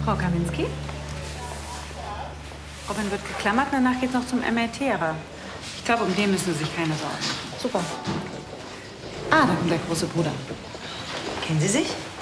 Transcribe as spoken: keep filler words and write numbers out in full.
Frau Kaminski? Robin wird geklammert, danach geht's noch zum M R T, aber ich glaube, um den müssen Sie sich keine Sorgen machen. Super. Ah, da kommt der große Bruder. Kennen Sie sich?